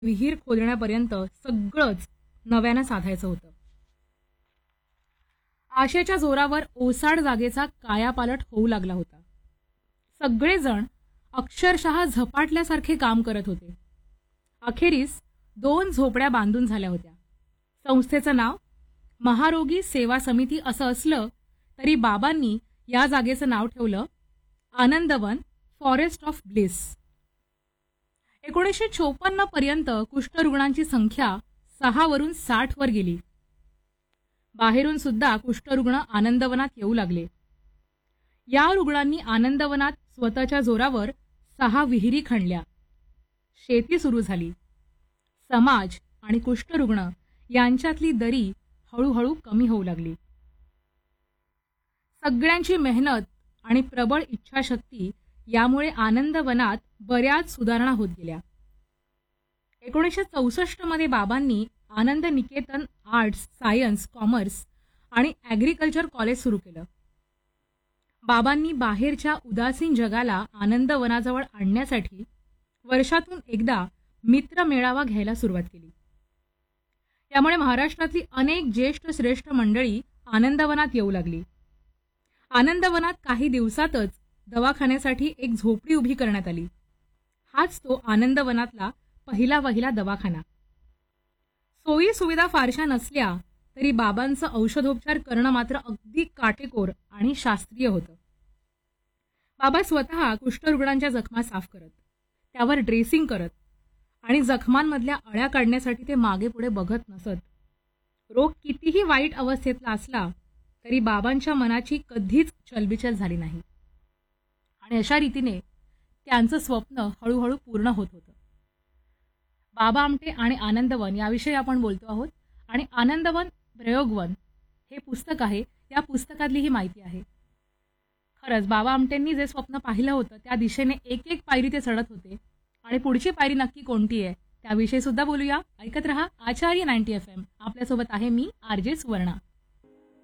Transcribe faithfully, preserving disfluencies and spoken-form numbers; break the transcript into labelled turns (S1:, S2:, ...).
S1: विहीर खोदण्यापर्यंत सगळंच नव्यानं साधायचं होतं. आशेच्या जोरावर ओसाड जागेचा कायापालट होऊ लागला होता. सगळेजण अक्षरशः झपाटल्यासारखे काम करत होते. अखेरीस दोन झोपड्या बांधून झाल्या होत्या. संस्थेचं नाव महारोगी सेवा समिती असं असलं तरी बाबांनी या जागेचं नाव ठेवलं आनंदवन फॉरेस्ट ऑफ ब्लिस. एकोणीसशे चोपन्न पर्यंत कुष्ठरुग्णांची संख्या सहा वरून साठ वर गेली. बाहेरून सुद्धा कुष्ठरुग्ण आनंदवनात येऊ लागले. या रुग्णांनी आनंदवनात स्वतःच्या जोरावर सहा विहिरी खणल्या. शेती सुरू झाली. समाज आणि कुष्ठरुग्ण यांच्यातली दरी हळूहळू कमी होऊ लागली. सगळ्यांची मेहनत आणि प्रबळ इच्छाशक्ती यामुळे आनंदवनात बऱ्याच सुधारणा होत गेल्या. एकोणीसशे चौसष्ट मध्ये बाबांनी आनंद निकेतन आर्ट्स, सायन्स, कॉमर्स आणि ॲग्रिकल्चर कॉलेज सुरू केलं. बाबांनी बाहेरच्या उदासीन जगाला आनंदवनाजवळ आणण्यासाठी वर्षातून एकदा मित्र मेळावा घ्यायला सुरुवात केली. यामुळे महाराष्ट्रातली अनेक ज्येष्ठ श्रेष्ठ मंडळी आनंदवनात येऊ लागली. आनंदवनात काही दिवसातच दवाखान्यासाठी एक झोपडी उभी करण्यात आली. हाच तो आनंदवनातला पहिला वहिला दवाखाना. सोयी सुविधा फारशा नसल्या तरी बाबांचं औषधोपचार करणं मात्र अगदी काटेकोर आणि शास्त्रीय होतं. बाबा स्वतः कुष्ठरुग्णांच्या जखमा साफ करत, त्यावर ड्रेसिंग करत आणि जखमांमधल्या अळ्या काढण्यासाठी ते मागे पुढे बघत नसत. रोग कितीही वाईट अवस्थेतला असला तरी बाबांच्या मनाची कधीच चलबिचल झाली नाही आणि अशा रीतीने त्यांचं स्वप्न हळूहळू पूर्ण होत होतं. बाबा आमटे आणि आनंदवन याविषयी आपण बोलतो आहोत आणि आनंदवन प्रयोगवन हे पुस्तक आहे. या पुस्तकातली ही माहिती आहे. खरंच बाबा आमटेंनी जे स्वप्न पाहिलं होतं त्या दिशेने एक एक पायरी ते चढत होते आणि पुढची पायरी नक्की कोणती आहे त्याविषयी सुद्धा बोलूया. ऐकत रहा आचार्य नाईन्टी एफ एम. आपल्यासोबत आहे मी आर जे सुवर्णा.